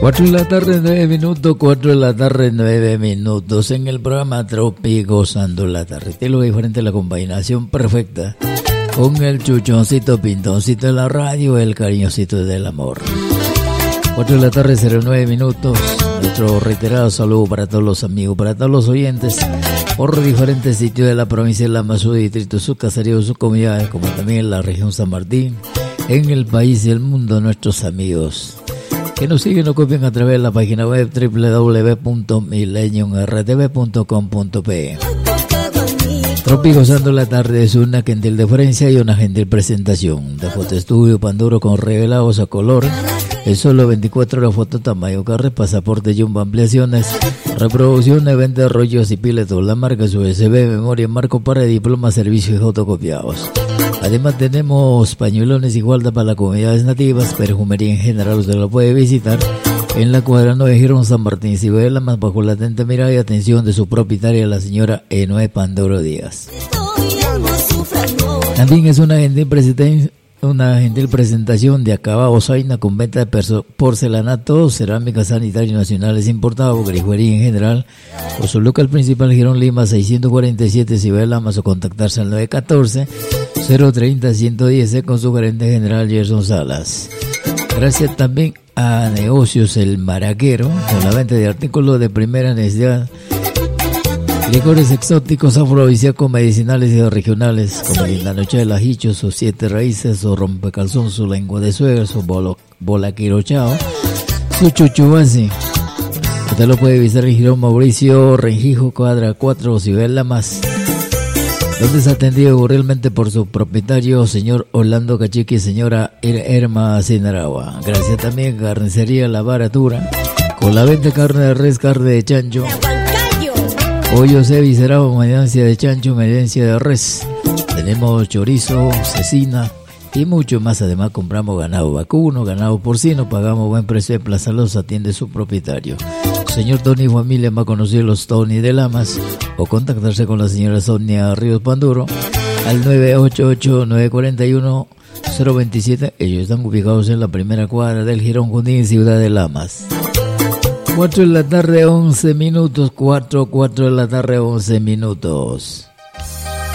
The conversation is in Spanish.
4 de la tarde, 9 minutos, 4 de la tarde, 9 minutos, en el programa Tropi Gozando la Tarde. Te lo diferente, la combinación perfecta, con el chuchoncito, pintoncito de la radio, el cariñosito del amor. 4 de la tarde, 09 minutos, nuestro reiterado saludo para todos los amigos, para todos los oyentes, por diferentes sitios de la provincia de Lamas, su distrito, su caserío, sus comunidades, como también en la región San Martín, en el país y el mundo, nuestros amigos que nos siguen o copian a través de la página web www.millenniumrtv.com.pe. Tropi Gozando la Tarde es una gentil deferencia y una gentil presentación de Fotoestudio Panduro con revelados a color. Es solo 24 horas, foto tamaño carre, pasaporte Jumbo, ampliaciones, reproducción, venta de rollos y piletos, las marcas USB, memoria, marco para diplomas, servicios y fotocopiados. Además tenemos pañuelones y guarda para las comunidades nativas, perfumería en general, usted lo puede visitar en la cuadra 9 Girón San Martín, Ciudad más bajo la atenta mirada y atención de su propietaria, la señora Enoe Pandoro Díaz. También es una gentil presentación de Acabado Zaina con venta de porcelanato, cerámicas sanitarias nacionales importados, grifería en general, por su local principal Girón Lima 647 Ciudad Lamas, o contactarse al 914-030-110 con su gerente general Gerson Salas. Gracias también a Negocios El Maraquero, con la venta de artículos de primera necesidad, licores exóticos, afrodisíacos, medicinales y regionales, como la noche de ajillo, sus 7 raíces, su rompecalzón, su lengua de suegra, su bolaquirochao, su chuchubasi. Usted lo puede visitar en Girón Mauricio Renjijo, cuadra 4, Ciudad Lamas, donde es atendido cordialmente por su propietario, señor Orlando Cachiqui y señora Erma Sinaragua. Gracias también a Carnicería La Baratura, con la venta de carne de res, carne de chancho, pollo, viscerado, medencia de chancho, medencia de res. Tenemos chorizo, cecina y mucho más. Además compramos ganado vacuno, ganado porcino, pagamos buen precio de Plaza Los, atiende su propietario. Señor Tony Familia, más conocido los Tony de Lamas, o contactarse con la señora Sonia Ríos Panduro al 988-941-027. Ellos están ubicados en la primera cuadra del Girón Junín, Ciudad de Lamas. 4 de la tarde, 11 minutos, 4 de la tarde, 11 minutos.